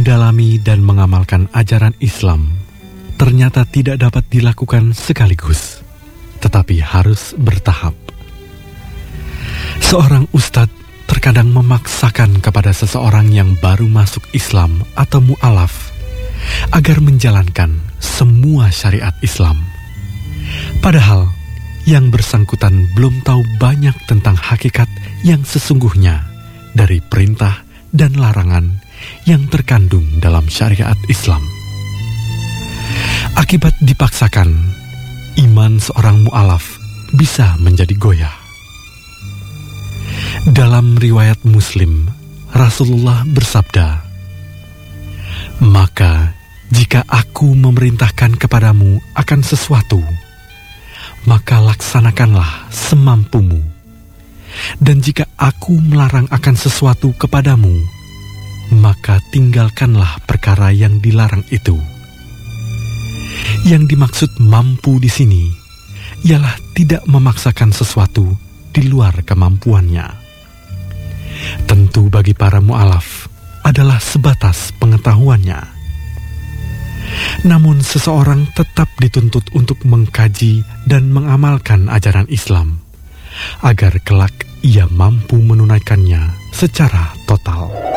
mendalami dan mengamalkan ajaran Islam ternyata tidak dapat dilakukan sekaligus, tetapi harus bertahap. Seorang ustadz terkadang memaksakan kepada seseorang yang baru masuk Islam atau mu'alaf agar menjalankan semua syariat Islam. Padahal yang bersangkutan belum tahu banyak tentang hakikat yang sesungguhnya dari perintah dan larangan yang terkandung dalam syariat Islam. Akibat dipaksakan, iman seorang mu'alaf bisa menjadi goyah. Dalam riwayat Muslim, Rasulullah bersabda, "Maka jika aku memerintahkan kepadamu akan sesuatu, maka laksanakanlah semampumu. Dan jika aku melarang akan sesuatu kepadamu, maka tinggalkanlah perkara yang dilarang itu." Yang dimaksud mampu di sini ialah tidak memaksakan sesuatu di luar kemampuannya. Tentu bagi para mu'alaf adalah sebatas pengetahuannya. Namun seseorang tetap dituntut untuk mengkaji dan mengamalkan ajaran Islam, agar kelak ia mampu menunaikannya secara total.